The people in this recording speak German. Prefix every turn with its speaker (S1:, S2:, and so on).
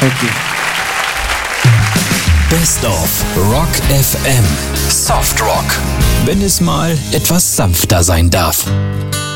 S1: Okay.
S2: Best of Rock FM. Soft Rock. Wenn es mal etwas sanfter sein darf.